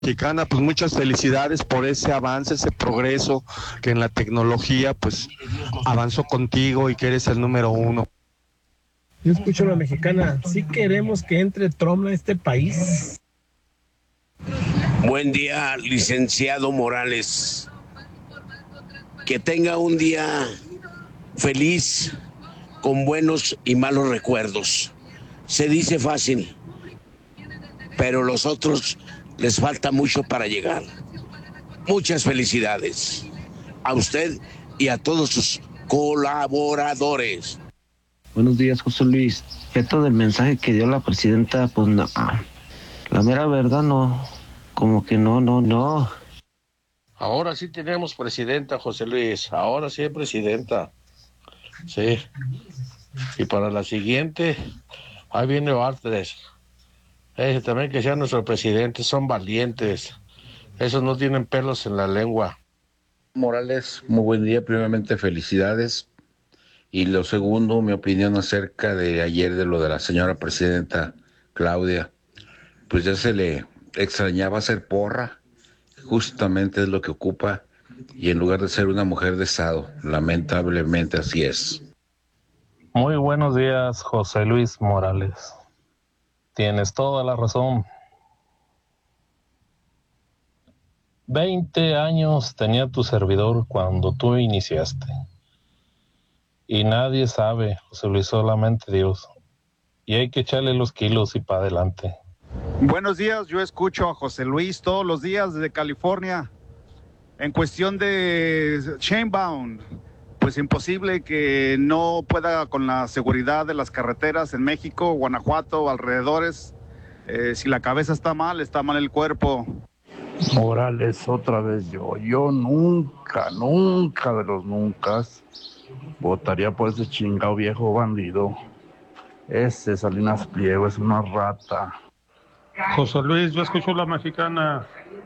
Mexicana, pues muchas felicidades por ese avance, ese progreso que en la tecnología pues avanzó contigo y que eres el número uno. Yo escucho a la mexicana. ¿Sí queremos que entre Trump a este país? Buen día, licenciado Morales. Que tenga un día feliz, con buenos y malos recuerdos. Se dice fácil, pero los otros les falta mucho para llegar. Muchas felicidades a usted y a todos sus colaboradores. Buenos días, José Luis. Respecto del mensaje que dio la presidenta, pues no. La mera verdad no. Como que no. Ahora sí tenemos presidenta, José Luis. Ahora sí hay presidenta. Sí. Y para la siguiente, ahí viene Bartres. También que sea nuestro presidente, son valientes. Esos no tienen pelos en la lengua. Morales, muy buen día. Primeramente, felicidades. Y lo segundo, mi opinión acerca de ayer de lo de la señora presidenta Claudia. Pues ya se le extrañaba ser porra. Justamente es lo que ocupa. Y en lugar de ser una mujer de Estado, lamentablemente así es. Muy buenos días, José Luis Morales. Tienes toda la razón. 20 años tenía tu servidor cuando tú iniciaste. Y nadie sabe, José Luis, solamente Dios. Y hay que echarle los kilos y para adelante. Buenos días, yo escucho a José Luis todos los días desde California. En cuestión de Sheinbaum, pues imposible que no pueda con la seguridad de las carreteras en México, Guanajuato, alrededores. Si la cabeza está mal el cuerpo. Morales, otra vez yo nunca de los nunca votaría por ese chingado viejo bandido. Ese Salinas Pliego es una rata. José Luis, yo escucho la mexicana.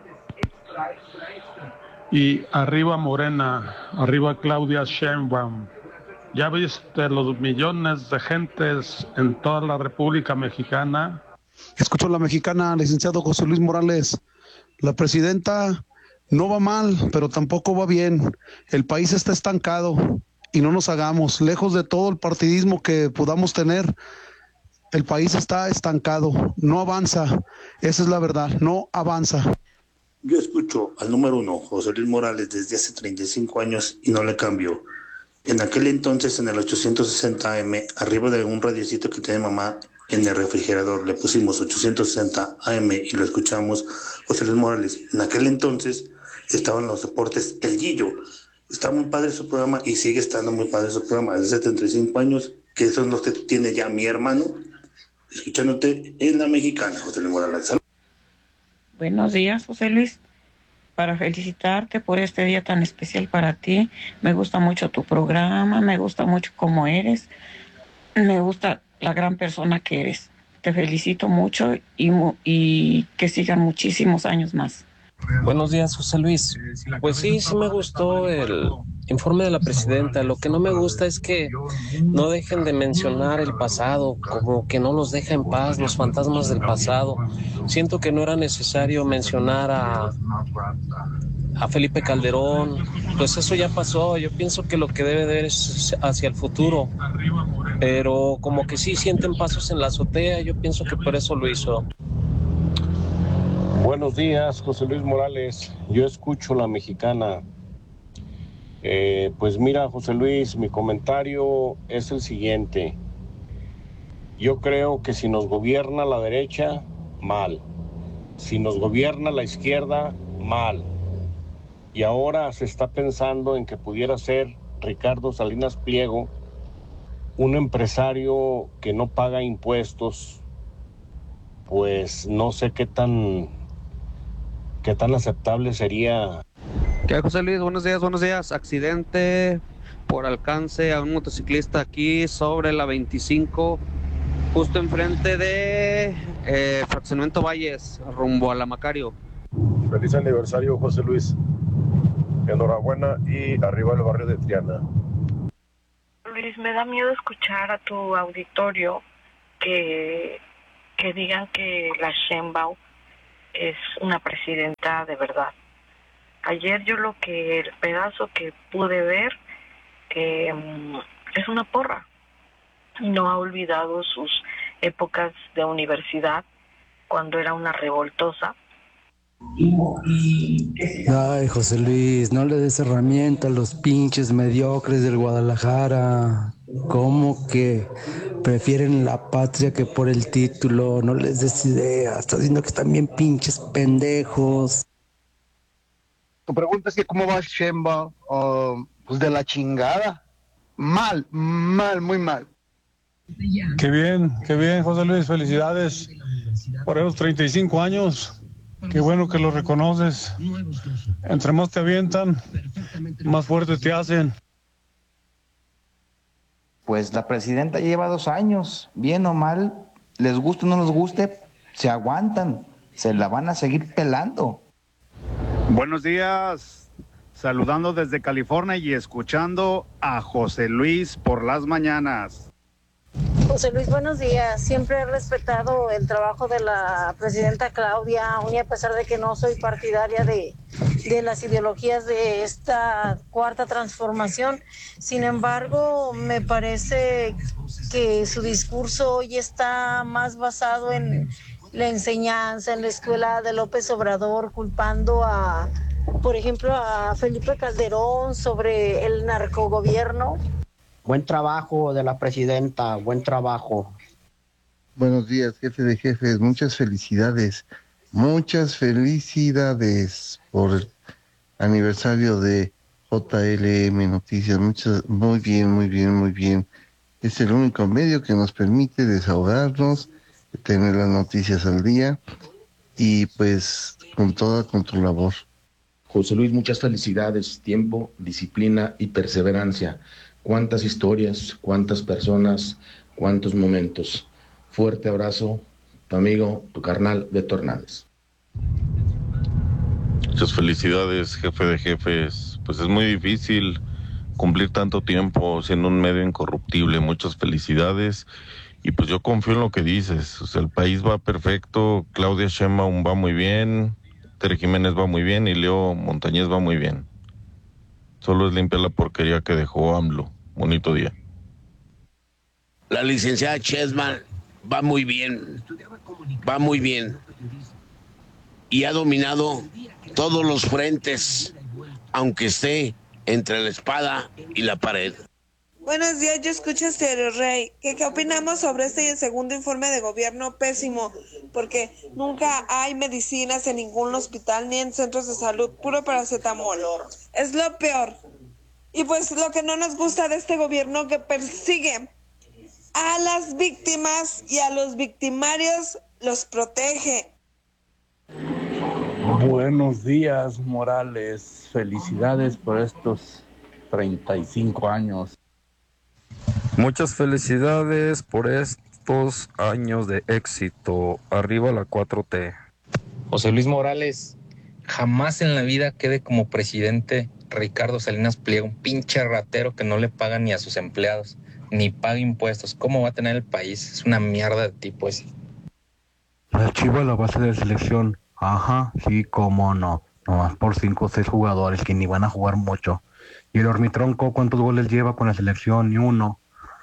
Y arriba Morena, arriba Claudia Sheinbaum. ¿Ya viste los millones de gentes en toda la República Mexicana? Escucho la mexicana, licenciado José Luis Morales. La presidenta no va mal, pero tampoco va bien. El país está estancado y no nos hagamos. Lejos de todo el partidismo que podamos tener, el país está estancado, no avanza. Esa es la verdad, no avanza. Yo escucho al número uno, José Luis Morales, desde hace 35 años y no le cambio. En aquel entonces, en el 860 AM, arriba de un radiocito que tiene mamá en el refrigerador, le pusimos 860 AM y lo escuchamos. José Luis Morales, en aquel entonces estaban los deportes El Guillo. Está muy padre su programa y sigue estando muy padre su programa. Desde 75 años, que son los que tiene ya mi hermano, escuchándote en la mexicana, José Luis Morales. Buenos días, José Luis. Para felicitarte por este día tan especial para ti. Me gusta mucho tu programa, me gusta mucho cómo eres, me gusta la gran persona que eres. Te felicito mucho y que sigan muchísimos años más. Buenos días, José Luis. Pues sí me gustó el informe de la presidenta. Lo que no me gusta es que no dejen de mencionar el pasado, como que no nos deja en paz los fantasmas del pasado. Siento que no era necesario mencionar a Felipe Calderón. Pues eso ya pasó. Yo pienso que lo que debe de ver es hacia el futuro. Pero como que sí sienten pasos en la azotea, yo pienso que por eso lo hizo. Buenos días, José Luis Morales. Yo escucho la mexicana. Pues mira, José Luis, mi comentario es el siguiente. Yo creo que si nos gobierna la derecha, mal. Si nos gobierna la izquierda, mal. Y ahora se está pensando en que pudiera ser Ricardo Salinas Pliego, un empresario que no paga impuestos. Pues no sé qué tan aceptable sería. ¿Qué, José Luis? Buenos días. Accidente por alcance a un motociclista aquí sobre la 25, justo enfrente de Fraccionamiento Valles, rumbo a la Macario. Feliz aniversario, José Luis. Enhorabuena y arriba el barrio de Triana. Luis, me da miedo escuchar a tu auditorio que digan que la Sheinbaum es una presidenta de verdad. Ayer el pedazo que pude ver, es una porra. No ha olvidado sus épocas de universidad, cuando era una revoltosa. Ay, José Luis, no le des herramienta a los pinches mediocres del Guadalajara. ¿Cómo que prefieren la patria que por el título? No les des idea. Estás diciendo que están bien pinches pendejos. Tu pregunta es que cómo va Sheinbaum. Pues de la chingada. Mal, muy mal. Qué bien, José Luis, felicidades por esos 35 años. Qué bueno que lo reconoces. Entre más te avientan, más fuerte te hacen. Pues la presidenta lleva 2 años, bien o mal, les guste o no les guste, se aguantan, se la van a seguir pelando. Buenos días, saludando desde California y escuchando a José Luis por las mañanas. José Luis, buenos días. Siempre he respetado el trabajo de la presidenta Claudia, aun y a pesar de que no soy partidaria de las ideologías de esta cuarta transformación. Sin embargo, me parece que su discurso hoy está más basado en la enseñanza, en la escuela de López Obrador, culpando por ejemplo, a Felipe Calderón sobre el narcogobierno. Buen trabajo de la presidenta, buen trabajo. Buenos días, jefe de jefes, muchas felicidades por el aniversario de JLM Noticias, muy bien. Es el único medio que nos permite desahogarnos, tener las noticias al día y pues con tu labor. José Luis, muchas felicidades, tiempo, disciplina y perseverancia. Cuántas historias, cuántas personas, cuántos momentos. Fuerte abrazo, tu amigo, tu carnal Beto Hernández. Muchas felicidades, jefe de jefes. Pues es muy difícil cumplir tanto tiempo siendo un medio incorruptible. Muchas felicidades. Y pues yo confío en lo que dices. O sea, el país va perfecto, Claudia Sheinbaum va muy bien, Tere Jiménez va muy bien y Leo Montañez va muy bien. Solo es limpiar la porquería que dejó AMLO. Bonito día. La licenciada Chessman va muy bien. Y ha dominado todos los frentes, aunque esté entre la espada y la pared. Buenos días, yo escucho a Stereo Rey. ¿Qué opinamos sobre este segundo informe de gobierno? Pésimo, porque nunca hay medicinas en ningún hospital ni en centros de salud, puro paracetamol. Es lo peor. Y pues lo que no nos gusta de este gobierno, que persigue a las víctimas y a los victimarios los protege. Buenos días, Morales. Felicidades por estos 35 años. Muchas felicidades por estos años de éxito. Arriba la 4T. José Luis Morales, jamás en la vida quede como presidente Ricardo Salinas Pliego, un pinche ratero que no le paga ni a sus empleados, ni paga impuestos. ¿Cómo va a tener el país? Es una mierda de tipo ese. La Chiva la base de selección. Ajá, sí, cómo no. Nomás por 5 o 6 jugadores que ni van a jugar mucho. Y el Ormitronco, ¿cuántos goles lleva con la selección? Ni uno.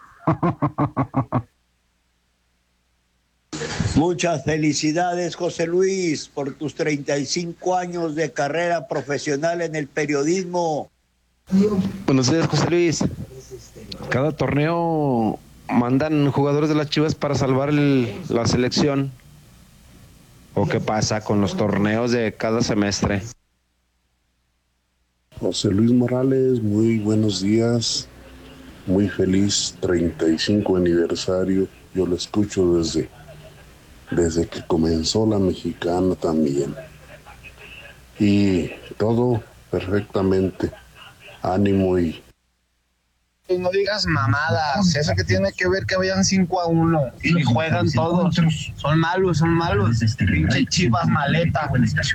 Muchas felicidades, José Luis, por tus 35 años de carrera profesional en el periodismo. Buenos días, José Luis. Cada torneo mandan jugadores de las Chivas para salvar la selección. ¿O qué pasa con los torneos de cada semestre? José Luis Morales, muy buenos días. Muy feliz 35 aniversario. Yo lo escucho desde que comenzó la Mexicana también. Y todo perfectamente. Ánimo y... No digas mamadas. Eso que tiene que ver que vayan 5-1 y juegan todos. Son malos. Pinche Chivas maleta.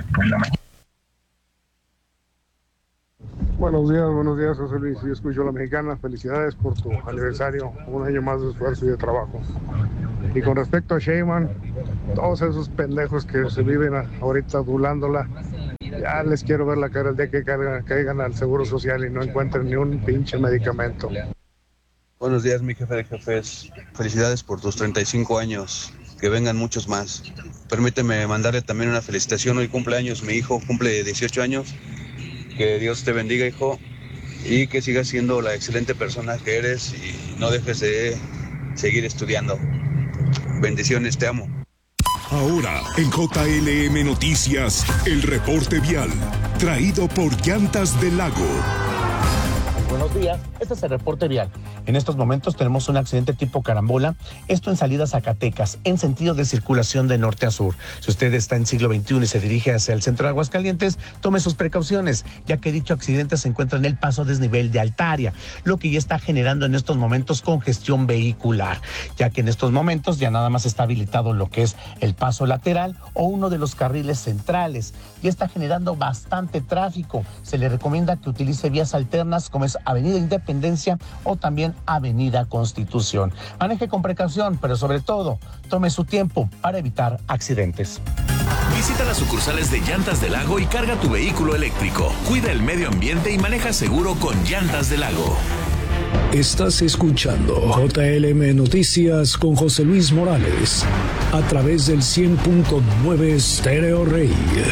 Buenos días, José Luis. Yo escucho a la Mexicana. Felicidades por tu aniversario. Un año más de esfuerzo y de trabajo. Y con respecto a Sheinbaum, todos esos pendejos que se viven ahorita adulándola, ya les quiero ver la cara el día que caigan al Seguro Social y no encuentren ni un pinche medicamento. Buenos días, mi jefe de jefes. Felicidades por tus 35 años. Que vengan muchos más. Permíteme mandarle también una felicitación. Hoy cumpleaños mi hijo, cumple 18 años. Que Dios te bendiga, hijo. Y que sigas siendo la excelente persona que eres y no dejes de seguir estudiando. Bendiciones, te amo. Ahora, en JLM Noticias, el reporte vial, traído por Llantas del Lago. Buenos días, este es el reporte vial. En estos momentos tenemos un accidente tipo carambola, esto en salida Zacatecas, en sentido de circulación de norte a sur. Si usted está en siglo XXI y se dirige hacia el centro de Aguascalientes, tome sus precauciones, ya que dicho accidente se encuentra en el paso desnivel de Altaria, lo que ya está generando en estos momentos congestión vehicular, ya que en estos momentos ya nada más está habilitado lo que es el paso lateral o uno de los carriles centrales. Ya está generando bastante tráfico. Se le recomienda que utilice vías alternas como es Avenida Independencia o también Avenida Constitución. Maneje con precaución, pero sobre todo, tome su tiempo para evitar accidentes. Visita las sucursales de Llantas del Lago y carga tu vehículo eléctrico. Cuida el medio ambiente y maneja seguro con Llantas del Lago. Estás escuchando JLM Noticias con José Luis Morales a través del 100.9 Stereo Rey.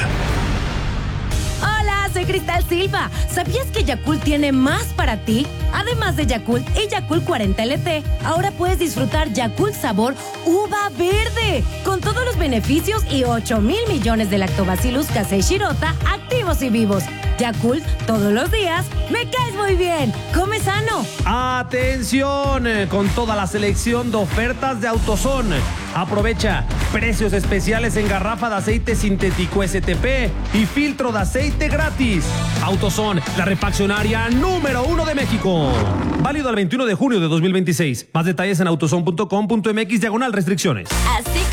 Soy Cristal Silva. ¿Sabías que Yakult tiene más para ti? Además de Yakult y Yakult 40 LT, ahora puedes disfrutar Yakult sabor uva verde, con todos los beneficios y 8,000 millones de lactobacillus casei shirota activos y vivos. Yakult, todos los días, me caes muy bien. Come sano. ¡Atención! Con toda la selección de ofertas de AutoZone. Aprovecha precios especiales en garrafa de aceite sintético STP y filtro de aceite gratis. AutoZone, la refaccionaria número 1 de México. Válido al 21 de junio de 2026. Más detalles en autozone.com.mx/restricciones. Así